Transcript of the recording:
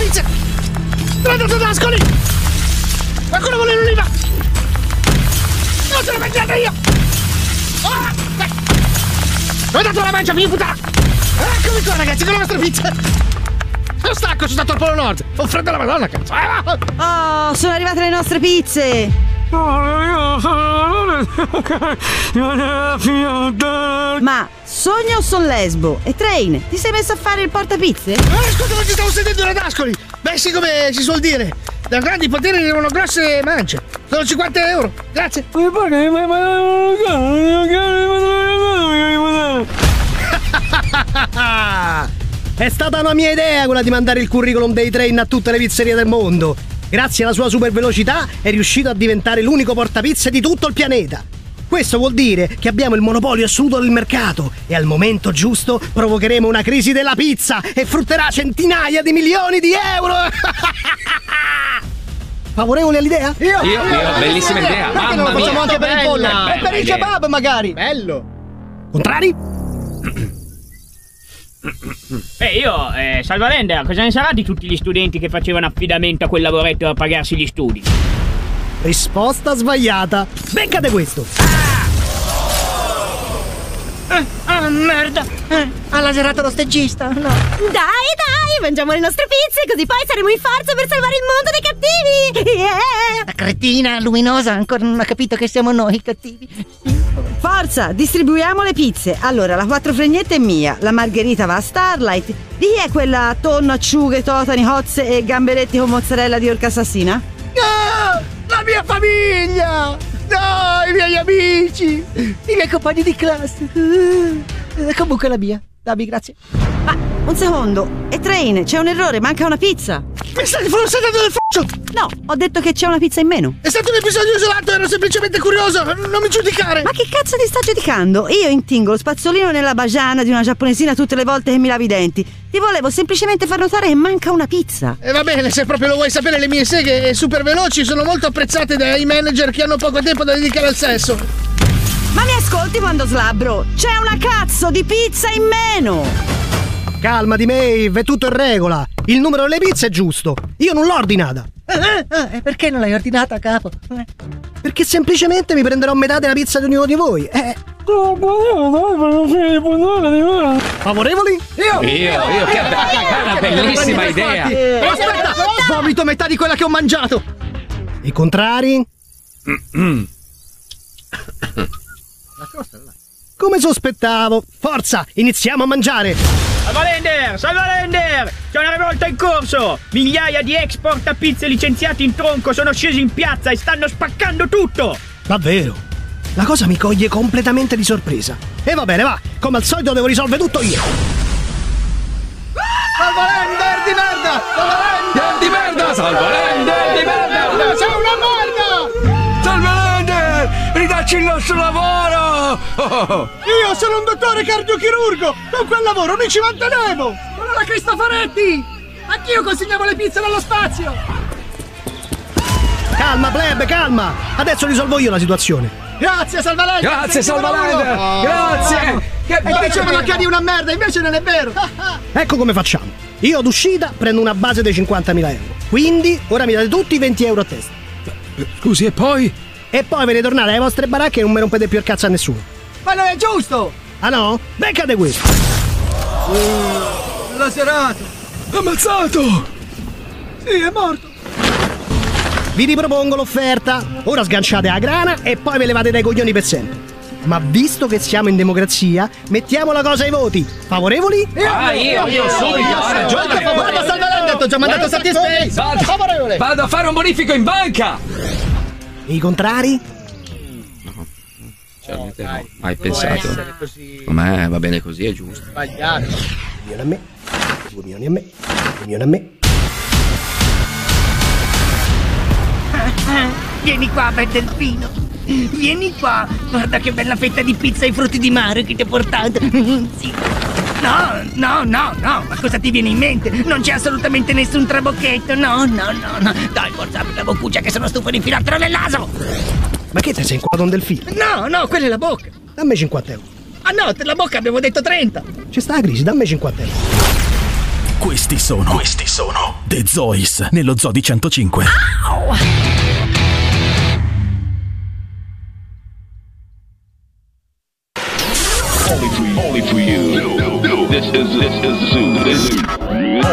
pizza! L'ho dato ad Ascoli! Qualcuno vuole l'oliva! Non ce l'ho mangiata io! Ho dato la mancia, figlio puttana! Eccomi qua, ragazzi, con la vostra pizza! Lo stacco, sono stato al Polo Nord! Ho freddo la madonna, cazzo! Oh, sono arrivate le nostre pizze! Ma sogno o son lesbo? E Train, ti sei messo a fare il portapizze? Scusa, ma ci stavo sentendo ad Ascoli! Beh, sì, come si suol dire! Da grandi poteri arrivano grosse mance! Sono 50 euro! Grazie! È stata una mia idea quella di mandare il curriculum dei Train a tutte le pizzerie del mondo. Grazie alla sua super velocità è riuscito a diventare l'unico portapizze di tutto il pianeta. Questo vuol dire che abbiamo il monopolio assoluto del mercato e al momento giusto provocheremo una crisi della pizza e frutterà centinaia di milioni di euro. Favorevoli all'idea? Io, bellissima idea. Perché non lo facciamo anche per il pollo? E per il kebab magari. Bello! Contrari? Salvalender, cosa ne sarà di tutti gli studenti che facevano affidamento a quel lavoretto per pagarsi gli studi? Risposta sbagliata. Beccate questo. Merda. Ha laserato lo stagista. No. Dai, mangiamo le nostre pizze, così poi saremo in forza per salvare il mondo dai cattivi! Yeah! La cretina luminosa ancora non ha capito che siamo noi i cattivi. Forza, distribuiamo le pizze. Allora, la 4 fregnette è mia, la margherita va a Starlight. Di chi è quella tonno, acciughe, totani, hozze e gamberetti con mozzarella di orca assassina? No! La mia famiglia! No, i miei amici! I miei compagni di classe! Comunque la mia. Dammi, grazie. Ma, un secondo. E Train, c'è un errore, manca una pizza. Mi state forse dando del faccio! No, ho detto che c'è una pizza in meno. È stato un episodio isolato, ero semplicemente curioso, non mi giudicare! Ma che cazzo ti sta giudicando? Io intingo lo spazzolino nella bagiana di una giapponesina tutte le volte che mi lavi i denti. Ti volevo semplicemente far notare che manca una pizza. E va bene, se proprio lo vuoi sapere, le mie seghe super veloci sono molto apprezzate dai manager che hanno poco tempo da dedicare al sesso. Ma mi ascolti quando slabbro? C'è una cazzo di pizza in meno! Calmati, Maeve, è tutto in regola. Il numero delle pizze è giusto. Io non l'ho ordinata. Perché non l'hai ordinata, capo? Perché semplicemente mi prenderò metà della pizza di ognuno di voi. Favorevoli? Io, che una bellissima idea. Aspetta, vomito metà di quella che ho mangiato. I contrari? Come sospettavo. Forza, iniziamo a mangiare. Salvalender! C'è una rivolta in corso! Migliaia di ex portapizze licenziati in tronco sono scesi in piazza e stanno spaccando tutto! Davvero? La cosa mi coglie completamente di sorpresa. E va bene, va! Come al solito devo risolvere tutto io! Salvalender di merda! Salvalender di merda! Sei una merda! Salvalender! Ridacci il nostro lavoro! Io sono un dottore cardiochirurgo! Con quel lavoro non ci mantenevo! Allora Cristoforetti! Anch'io consegnavo le pizze dallo spazio! Calma, plebe, calma! Adesso risolvo io la situazione. Grazie, Salvalender! Grazie, Salvalender! Grazie! E dicevano che eri una merda, invece non è vero! Ecco come facciamo. Io ad uscita prendo una base dei 50.000 euro. Quindi ora mi date tutti i 20 euro a testa. Scusi, e poi? E poi ve ne tornate alle vostre baracche e non mi rompete più il cazzo a nessuno. Ma non è giusto! Ah no? Beccate questo! Lacerato! Ammazzato! Sì, è morto! Vi ripropongo l'offerta. Ora sganciate la grana e poi ve levate dai coglioni per sempre. Ma visto che siamo in democrazia, mettiamo la cosa ai voti. Favorevoli? Io subito! Guarda Salvalender, ti ho già mandato Satisface! Favorevole! Vado a fare un bonifico in banca! E i contrari? Certamente no. Hai pensato? Com'è? Va bene così, è giusto. Sbagliato. 1 milione a me, 2 milioni a me, 1 milione a me. Vieni qua, bel delfino! Vieni qua! Guarda che bella fetta di pizza ai frutti di mare che ti ho portato! Sì! No! Ma cosa ti viene in mente? Non c'è assolutamente nessun trabocchetto! No! Dai, forza, apri la boccuccia che sono stufo di infilartelo nel naso! Ma che te sei inquadrato un delfino? No, quella è la bocca! Dammi 50 euro. Ah no, per la bocca abbiamo detto 30! C'è sta la crisi, dammi 50 euro. Questi sono The Zois nello Zoo di 105. Only for you. This is Zoo.